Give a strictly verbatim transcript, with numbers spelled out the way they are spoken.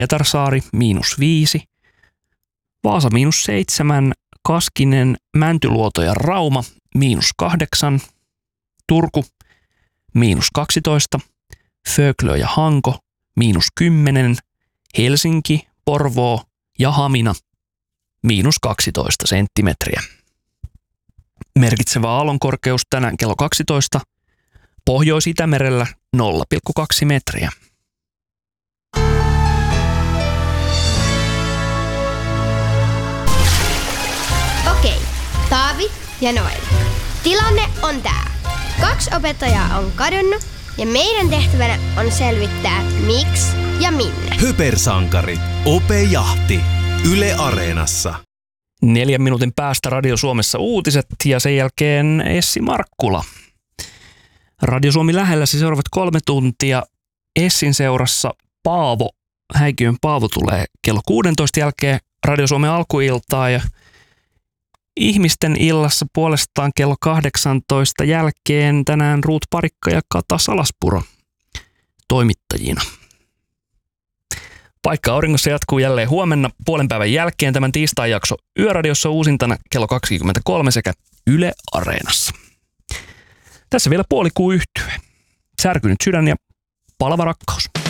Pietarsaari miinus viisi, Vaasa miinus seitsemän, Kaskinen, Mäntyluoto ja Rauma miinus kahdeksan, Turku miinus kaksitoista, Föglö ja Hanko miinus kymmenen, Helsinki, Porvoo ja Hamina miinus kaksitoista senttimetriä. Merkitsevä aallonkorkeus tänään kello kaksitoista, Pohjois-Itämerellä nolla pilkku kaksi metriä. Okei, Taavi ja Noel. Tilanne on tää. Kaksi opettajaa on kadonnut ja meidän tehtävänä on selvittää miksi ja minne. Hypersankarit. Opejahti. Yle Areenassa. Neljän minuutin päästä Radio Suomessa uutiset ja sen jälkeen Essi Markkula. Radio Suomi lähellä siis seuraavat kolme tuntia. Essin seurassa Paavo, Häikiön Paavo tulee kello kuudentoista jälkeen Radio Suomen alkuiltaa ja ihmisten illassa puolestaan kello kahdeksantoista jälkeen tänään Ruut Parikka ja Kata Salaspuro toimittajina. Paikka auringossa jatkuu jälleen huomenna puolen päivän jälkeen tämän tiistain jakso Yöradiossa uusintana kello kaksikymmentäkolme sekä Yle Areenassa. Tässä vielä puolikuu yhtye. Särkynyt sydän ja palava rakkaus.